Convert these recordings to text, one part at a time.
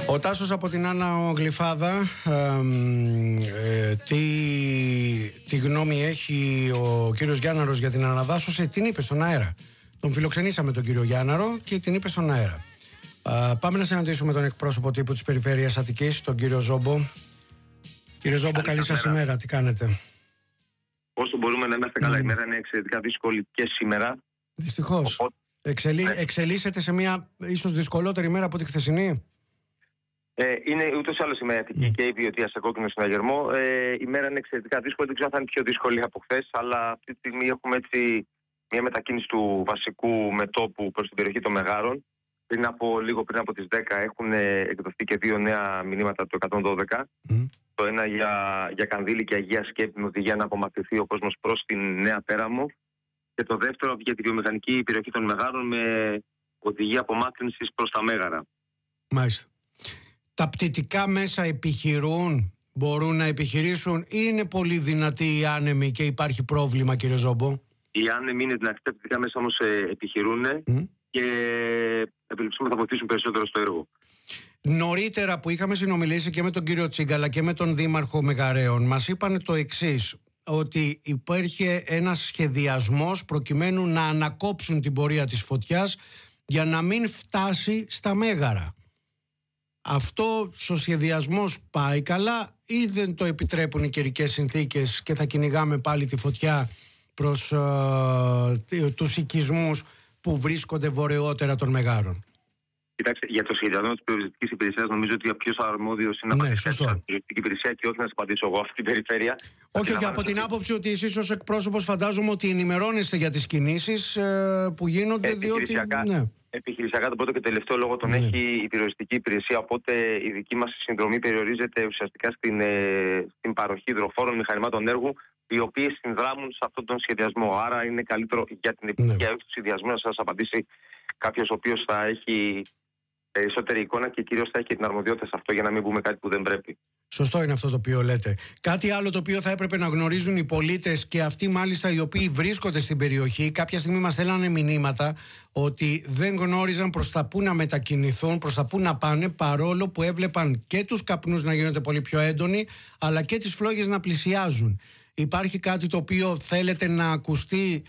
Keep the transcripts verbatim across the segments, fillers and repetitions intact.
Ο Τάσος από την Άνω Γλυφάδα, ε, τι, τι γνώμη έχει ο κύριος Γιάνναρος για την αναδάσωση, την είπε στον αέρα. Τον φιλοξενήσαμε τον κύριο Γιάνναρο και την είπε στον αέρα. Ε, πάμε να συναντήσουμε τον εκπρόσωπο τύπου της Περιφέρειας Αττικής, τον κύριο Ζόμπο. Κύριε Ζόμπο, καλή σας ημέρα, τι κάνετε? Όσο μπορούμε να είμαστε καλά, η μέρα είναι εξαιρετικά δύσκολη και σήμερα. Δυστυχώς. Οπότε... Εξελί... Ναι. Εξελίσσεται σε μια ίσως δυσκολότερη μέρα από τη χθεσινή. Ε, είναι ούτως ή άλλως η μέρα mm. και η βιωτεία σε κόκκινο συναγερμό. Ε, η μέρα είναι εξαιρετικά δύσκολη. Δεν ξέρω αν θα είναι πιο δύσκολη από χθες, αλλά αυτή τη στιγμή έχουμε έτσι μια μετακίνηση του βασικού μετώπου προς την περιοχή των Μεγάρων. Πριν από, λίγο πριν από τις δέκα έχουν εκδοθεί και δύο νέα μηνύματα του εκατόν δώδεκα. Mm. Το ένα για, για Κανδύλη και Αγία Σκέπη με οδηγία να απομακρυνθεί ο κόσμος προς την Νέα Πέραμο. Και το δεύτερο για τη βιομηχανική περιοχή των Μεγάρων με οδηγία απομάκρυνσης προς τα Μέγαρα. Μάλιστα. Τα πτυτικά μέσα επιχειρούν, μπορούν να επιχειρήσουν ή είναι πολύ δυνατοί οι άνεμοι και υπάρχει πρόβλημα, κύριε Ζόμπο? Οι άνεμοι είναι δυνατοί, τα πτυτικά μέσα όμως ε, επιχειρούν mm. και ευελπιστούμε θα βοηθήσουν περισσότερο στο έργο. Νωρίτερα που είχαμε συνομιλήσει και με τον κύριο Τσίγκαλα και με τον Δήμαρχο Μεγαρέων, μας είπαν το εξής, ότι υπάρχει ένας σχεδιασμός προκειμένου να ανακόψουν την πορεία της φωτιάς για να μην φτάσει στα Μέγαρα. Αυτό ο σχεδιασμός πάει καλά ή δεν το επιτρέπουν οι καιρικές συνθήκες και θα κυνηγάμε πάλι τη φωτιά προς uh, τους οικισμούς που βρίσκονται βορειότερα των Μεγάρων? Κοιτάξτε, για το σχεδιασμό της περιοριστικής υπηρεσίας νομίζω ότι ο πιο αρμόδιος είναι να απαντήσει στην περιοριστική υπηρεσία και όχι να σας απαντήσω εγώ αυτή την περιφέρεια. Όχι, και από την άποψη ότι εσείς ως εκπρόσωπος φαντάζομαι ότι ενημερώνεστε για τις κινήσεις ε, που γίνονται, επιχειρησιακά, διότι... Ναι. Επιχειρησιακά το πρώτο και τελευταίο λόγο τον ναι. έχει η περιοριστική υπηρεσία, οπότε η δική μας συνδρομή περιορίζεται ουσιαστικά στην, ε, στην παροχή υδροφόρων μηχανημάτων έργου, οι οποίοι συνδράμουν σε αυτόν τον σχεδιασμό. Άρα είναι καλύτερο για την επιτυχία ναι. του σχεδιασμού να σας απαντήσει κάποιος ο οποίος θα έχει περισσότερη εικόνα και κυρίως θα έχει την αρμοδιότητα σε αυτό, για να μην πούμε κάτι που δεν πρέπει. Σωστό είναι αυτό το οποίο λέτε. Κάτι άλλο το οποίο θα έπρεπε να γνωρίζουν οι πολίτες, και αυτοί μάλιστα οι οποίοι βρίσκονται στην περιοχή, κάποια στιγμή μας στέλνανε μηνύματα ότι δεν γνώριζαν προς τα πού να μετακινηθούν, προς τα πού να πάνε, παρόλο που έβλεπαν και τους καπνούς να γίνονται πολύ πιο έντονοι, αλλά και τις φλόγες να πλησιάζουν. Υπάρχει κάτι το οποίο θέλετε να ακουστεί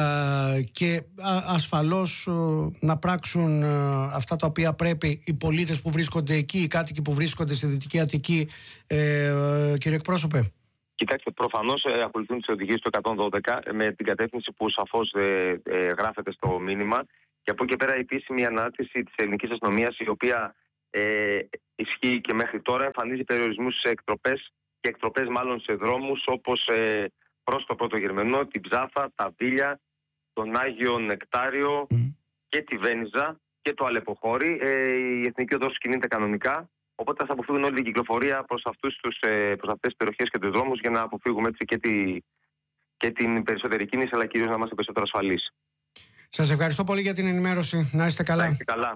Uh, και uh, ασφαλώς uh, να πράξουν uh, αυτά τα οποία πρέπει οι πολίτες που βρίσκονται εκεί, οι κάτοικοι που βρίσκονται στη Δυτική Αττική, uh, uh, κύριε εκπρόσωπε? Κοιτάξτε, προφανώς ε, ακολουθούν τις οδηγίες του εκατόν δώδεκα με την κατεύθυνση που σαφώς ε, ε, γράφεται στο μήνυμα, και από εκεί πέρα η επίσημη ανάρτηση της ελληνικής αστυνομίας, η οποία ε, ισχύει και μέχρι τώρα, εμφανίζει περιορισμούς σε εκτροπές και εκτροπές μάλλον σε δρόμους όπως ε, προς το Πρώτο Γερμανό, την Ψάθα, τα Βίλια, τον Άγιο Νεκτάριο mm. και τη Βένιζα και το Αλεποχώρι. Ε, η Εθνική Οδός κινείται κανονικά, οπότε θα αποφύγουν όλη την κυκλοφορία προς, αυτούς τους, ε, προς αυτές τις περιοχές και τους δρόμους, για να αποφύγουμε έτσι και, τη, και την περισσότερη κίνηση, αλλά κυρίως να είμαστε περισσότερο ασφαλείς. Σας ευχαριστώ πολύ για την ενημέρωση. Να είστε καλά. Να είστε καλά.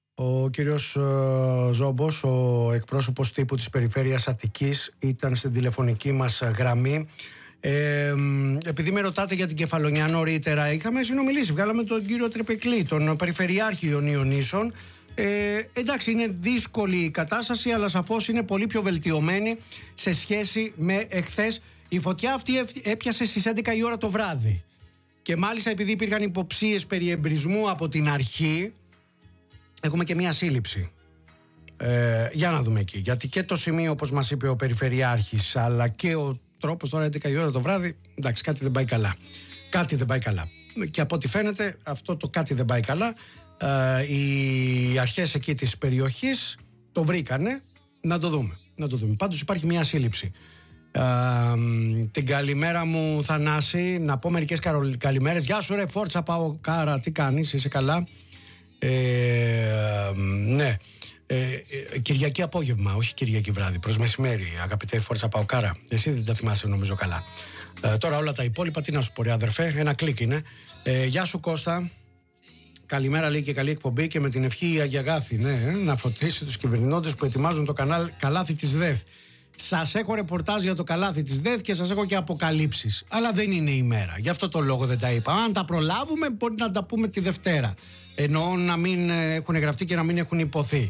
Ο κύριος uh, Ζόμπος, ο εκπρόσωπος τύπου της Περιφέρειας Αττικής, ήταν στην τηλεφωνική μας γραμμή. Ε, επειδή με ρωτάτε για την Κεφαλονιά νωρίτερα, είχαμε συνομιλήσει, βγάλαμε τον κύριο Τρεπεκλή, τον Περιφερειάρχη Ιωνίων Νήσων. Ε, εντάξει, είναι δύσκολη η κατάσταση, αλλά σαφώς είναι πολύ πιο βελτιωμένη σε σχέση με εχθές. Η φωτιά αυτή έπιασε στις έντεκα η ώρα το βράδυ και μάλιστα επειδή υπήρχαν υποψίες περί εμπρισμού από την αρχή, έχουμε και μία σύλληψη. Ε, για να δούμε εκεί, γιατί και το σημείο, όπως μας είπε ο Περιφερειάρχης, αλλά και ο τρόπος τώρα έντεκα η ώρα το βράδυ, εντάξει, κάτι δεν πάει καλά. Κάτι δεν πάει καλά. Και από ό,τι φαίνεται, αυτό το κάτι δεν πάει καλά, ε, οι αρχές εκεί της περιοχής το βρήκανε. Να το δούμε. Να το δούμε. Πάντως υπάρχει μια σύλληψη. Ε, την καλημέρα μου, Θανάση, να πω μερικές καλημέρες. Γεια σου, ρε Φόρτσα Παοκάρα, τι κάνεις, είσαι καλά? Ε, ναι. Ε, ε, Κυριακή απόγευμα, όχι Κυριακή βράδυ, προς μεσημέρι, αγαπητέ Φόρτσα Παοκάρα. Εσύ δεν τα θυμάσαι νομίζω καλά. Ε, τώρα όλα τα υπόλοιπα, τι να σου πω ρε αδερφέ, ένα κλικ είναι. Ε, γεια σου Κώστα. Καλημέρα, λέει, και καλή εκπομπή, και με την ευχή η Αγία Αγάθη, ναι, ε, να φωτίσει τους κυβερνώντες που ετοιμάζουν το κανάλι καλάθι της ΔΕΘ. Σας έχω ρεπορτάζ για το καλάθι της ΔΕΘ και σας έχω και αποκαλύψεις. Αλλά δεν είναι η μέρα. Γι' αυτό το λόγο δεν τα είπα. Αν τα προλάβουμε, μπορεί να τα πούμε τη Δευτέρα. Εννοώ να μην έχουν γραφτεί και να μην έχουν υποθεί.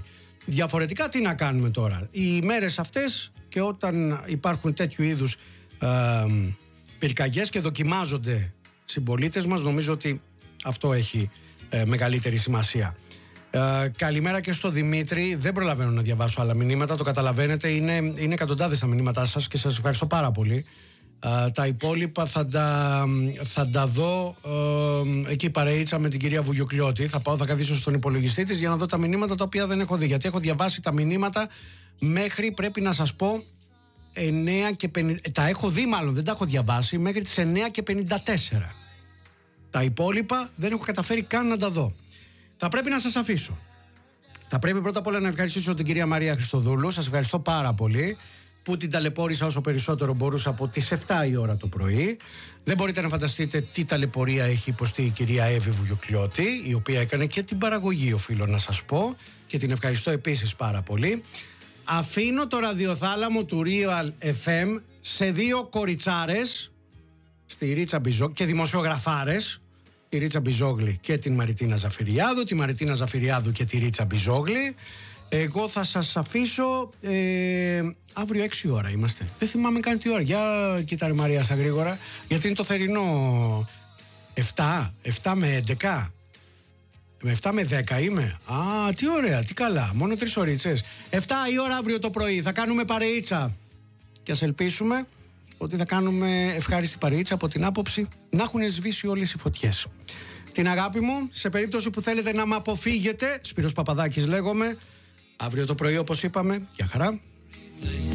Διαφορετικά τι να κάνουμε τώρα. Οι μέρες αυτές και όταν υπάρχουν τέτοιου είδους ε, πυρκαγιές και δοκιμάζονται συμπολίτες μας, νομίζω ότι αυτό έχει ε, μεγαλύτερη σημασία. Ε, καλημέρα και στο Δημήτρη. Δεν προλαβαίνω να διαβάσω άλλα μηνύματα, το καταλαβαίνετε, είναι, είναι εκατοντάδες τα μηνύματά σας και σας ευχαριστώ πάρα πολύ. Uh, τα υπόλοιπα θα τα, θα τα δω uh, εκεί παρεΐτσα με την κυρία Βουγιοκλιώτη. Θα πάω, θα καθίσω στον υπολογιστή της για να δω τα μηνύματα τα οποία δεν έχω δει. Γιατί έχω διαβάσει τα μηνύματα μέχρι, πρέπει να σας πω, εννέα και πενήντα. Τα έχω δει μάλλον, δεν τα έχω διαβάσει, μέχρι τις εννέα και πενήντα τέσσερα. Τα υπόλοιπα δεν έχω καταφέρει καν να τα δω. Θα πρέπει να σας αφήσω. Θα πρέπει πρώτα απ' όλα να ευχαριστήσω την κυρία Μαρία Χριστοδούλου. Σας ευχαριστώ πάρα πολύ που την ταλαιπώρησα όσο περισσότερο μπορούσα από τις εφτά η ώρα το πρωί. Δεν μπορείτε να φανταστείτε τι ταλαιπωρία έχει υποστεί η κυρία Εύη Βουγιοκλιώτη, η οποία έκανε και την παραγωγή, οφείλω να σας πω, και την ευχαριστώ επίσης πάρα πολύ. Αφήνω το ραδιοθάλαμο του Real εφ εμ σε δύο κοριτσάρες, στη Ρίτσα Μπιζόγλη, και δημοσιογραφάρες, τη Ρίτσα Μπιζόγλη και την Μαριτίνα Ζαφυριάδου, τη Μαριτίνα Ζαφυριάδου και τη Ρίτσα Μπιζόγλη. Εγώ θα σας αφήσω ε, αύριο έξι ώρα είμαστε. Δεν θυμάμαι καν τι ώρα. Για κοίτα ρε Μαρία στα γρήγορα. Γιατί είναι το θερινό εφτά, εφτά με έντεκα. Με εφτά με δέκα είμαι. Α, τι ωραία, τι καλά. Μόνο τρεις ωρίτσες. εφτά η ώρα αύριο το πρωί. Θα κάνουμε παρεΐτσα. Και ας ελπίσουμε ότι θα κάνουμε ευχάριστη παρεΐτσα από την άποψη να έχουν σβήσει όλες οι φωτιές. Την αγάπη μου, σε περίπτωση που θέλετε να με αποφύγετε, Σπύρος Παπαδάκης λέγομαι. Αύριο το πρωί, όπως είπαμε, για χαρά.